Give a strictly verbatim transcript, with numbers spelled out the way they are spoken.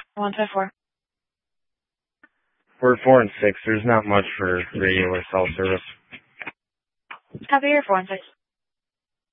one five four. We're four and six. There's not much for radio or cell service. Copy your four and six.